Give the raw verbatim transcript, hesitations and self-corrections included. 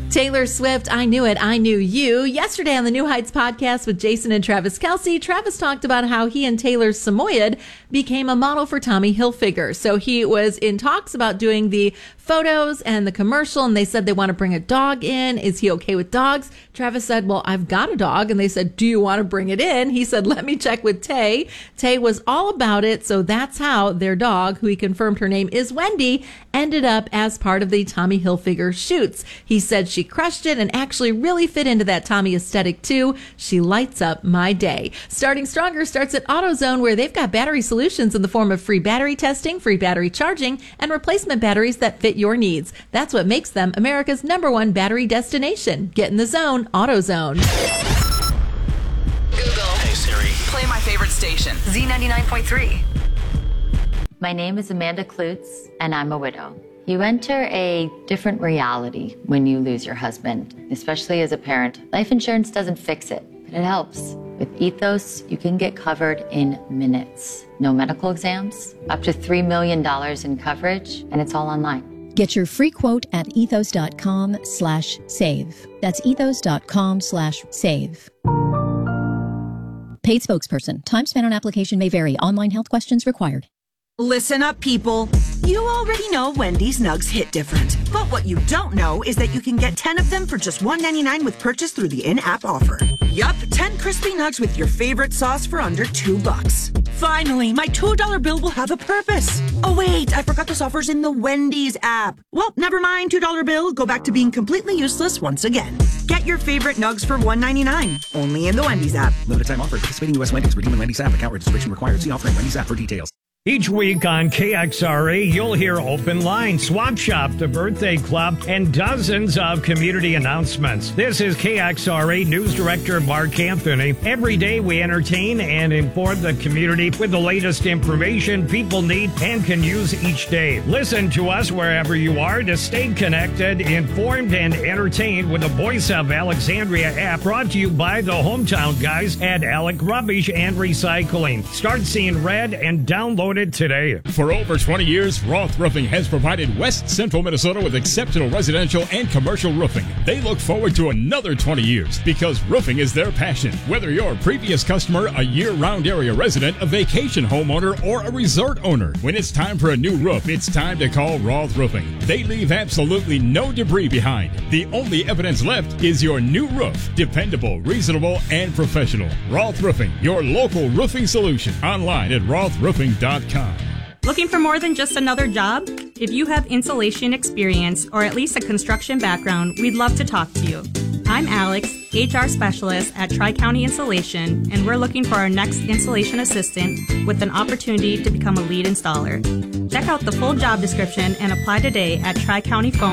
Taylor Swift, I Knew It, I Knew You. Yesterday on the New Heights podcast with Jason and Travis Kelce, Travis talked about how he and Taylor Samoyed became a model for Tommy Hilfiger. So he was in talks about doing the photos and the commercial, and they said they want to bring a dog in. Is he okay with dogs? Travis said, well, I've got a dog. And they said, do you want to bring it in? He said, let me check with Tay. Tay was all about it. So that's how their dog, who he confirmed her name is Wendy, ended up as part of the Tommy Hilfiger shoots. He said she crushed it and actually really fit into that Tommy aesthetic too. She lights up my day. Starting Stronger starts at AutoZone, where they've got battery solutions in the form of free battery testing, free battery charging, and replacement batteries that fit your needs. That's what makes them America's number one battery destination. Get in the zone, AutoZone. Google. Hey Siri. Play my favorite station. Z ninety-nine point three. My name is Amanda Klutz, and I'm a widow. You enter a different reality when you lose your husband, especially as a parent. Life insurance doesn't fix it, but it helps. With Ethos, you can get covered in minutes. No medical exams, up to three million dollars in coverage, and it's all online. Get your free quote at ethos.com slash save. That's ethos.com slash save. Paid spokesperson. Time spent on application may vary. Online health questions required. Listen up, people. You already know Wendy's Nugs hit different. But what you don't know is that you can get ten of them for just one ninety-nine with purchase through the in-app offer. Yup, ten crispy nugs with your favorite sauce for under two bucks. Finally, my two dollar bill will have a purpose. Oh wait, I forgot this offer's in the Wendy's app. Well, never mind, two dollar bill. Go back to being completely useless once again. Get your favorite nugs for one ninety-nine. Only in the Wendy's app. Limited time offer. Participating U S Wendy's. Redeem in Wendy's app. Account registration required. See offering Wendy's app for details. Each week on K X R A, you'll hear Open Line, Swap Shop, the Birthday Club, and dozens of community announcements. This is K X R A News Director Mark Anthony. Every day we entertain and inform the community with the latest information people need and can use each day. Listen to us wherever you are to stay connected, informed, and entertained with the Voice of Alexandria app, brought to you by the hometown guys at Alec Rubbish and Recycling. Start seeing red and download it today. For over twenty years, Roth Roofing has provided West Central Minnesota with exceptional residential and commercial roofing. They look forward to another twenty years because roofing is their passion. Whether you're a previous customer, a year-round area resident, a vacation homeowner, or a resort owner, when it's time for a new roof, it's time to call Roth Roofing. They leave absolutely no debris behind. The only evidence left is your new roof. Dependable, reasonable, and professional. Roth Roofing, your local roofing solution. Online at roth roofing dot com. Looking for more than just another job? If you have insulation experience or at least a construction background, we'd love to talk to you. I'm Alex, H R Specialist at Tri-County Insulation, and we're looking for our next installation assistant with an opportunity to become a lead installer. Check out the full job description and apply today at Tri-County Phone